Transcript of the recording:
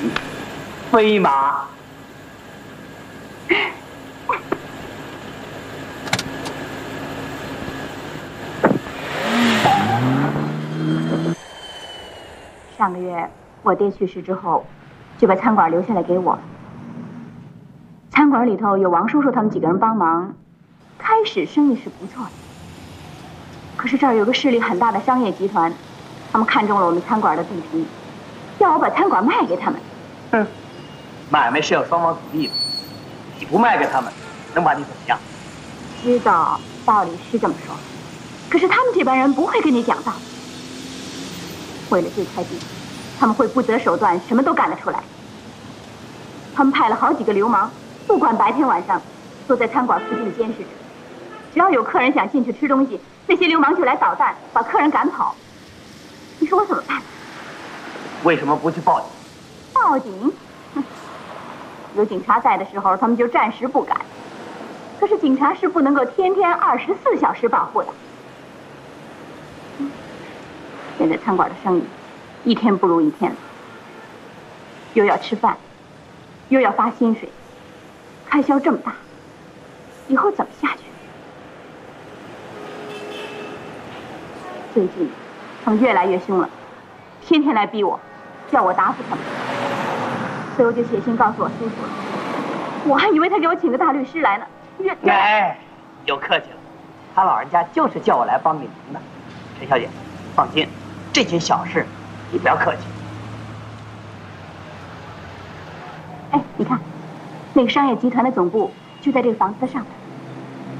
飞马。 上个月我爹去世之后，就把餐馆留下来给我。餐馆里头有王叔叔他们几个人帮忙，开始生意是不错的。可是这儿有个势力很大的商业集团，他们看中了我们餐馆的地皮，要我把餐馆卖给他们。 哼，买卖是要双方同意的，你不卖给他们，能把你怎么样？ 知道道理是这么说，可是他们这帮人不会跟你讲道理。为了这块地，他们会不择手段，什么都干得出来。他们派了好几个流氓，不管白天晚上，坐在餐馆附近的监视着。只要有客人想进去吃东西，那些流氓就来捣蛋，把客人赶跑。你说我怎么办？ 为什么不去报警？ 报警？哼，有警察在的时候，他们就暂时不敢。可是警察是不能够天天24小时保护的。现在餐馆的生意一天不如一天了，又要吃饭，又要发薪水，开销这么大，以后怎么下去？最近他们越来越凶了，天天来逼我，叫我答复他们，所以我就写信告诉我叔叔了。我还以为他给我请个大律师来呢。 哎，有客气了，他老人家就是叫我来帮你忙的。陈小姐，放心，这些小事你不要客气。 哎，你看，那个商业集团的总部就在这个房子的上面。